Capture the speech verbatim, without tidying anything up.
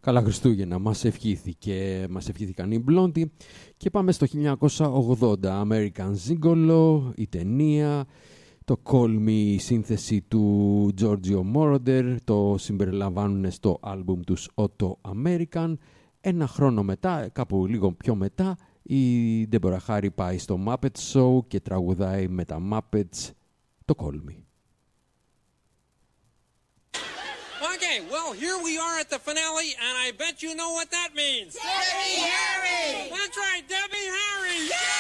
Καλά Χριστούγεννα, μας ευχήθηκε, μας ευχήθηκαν οι Blondie. Και πάμε στο χίλια εννιακόσια ογδόντα, American Gigolo, η ταινία, το Call Me, η σύνθεση του Giorgio Moroder, το συμπεριλαμβάνουν στο άλμπουμ τους Otto American. Ένα χρόνο μετά, κάπου λίγο πιο μετά, η Deborah Harry πάει στο Muppet Show και τραγουδάει με τα Muppets το Call Me. Okay, well, here we are at the finale, and I bet you know what that means. Debbie Harry! That's right, Debbie!